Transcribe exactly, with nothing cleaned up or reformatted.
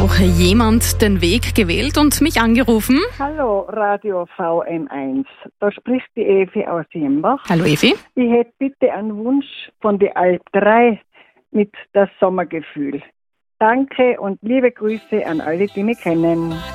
auch jemand den Weg gewählt und mich angerufen. Hallo, Radio V M eins. Da spricht die Evi aus Jembach. Hallo Evi. Ich hätte bitte einen Wunsch von die Alp drei mit das Sommergefühl. Danke und liebe Grüße an alle, die mich kennen.